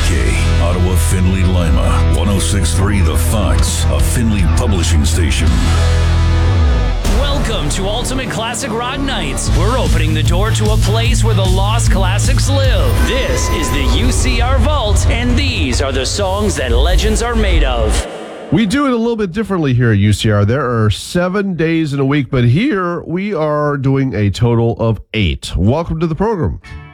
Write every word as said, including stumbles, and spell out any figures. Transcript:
K, Ottawa, Findlay, Lima, ten sixty-three The Fox, a Findlay publishing station. Welcome to Ultimate Classic Rock Nights. We're opening the door to a place where the lost classics live. This is the U C R Vault, and these are the songs that legends are made of. We do it a little bit differently here at U C R. There are seven days in a week, but here we are doing a total of eight. Welcome to the program.